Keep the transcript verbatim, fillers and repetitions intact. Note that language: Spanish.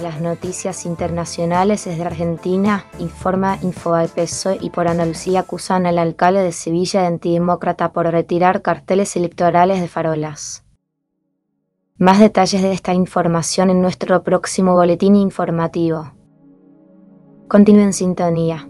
las noticias internacionales desde Argentina, informa InfoAPSOE y por Andalucía acusan al alcalde de Sevilla de antidemócrata por retirar carteles electorales de farolas. Más detalles de esta información en nuestro próximo boletín informativo. Continúe en sintonía.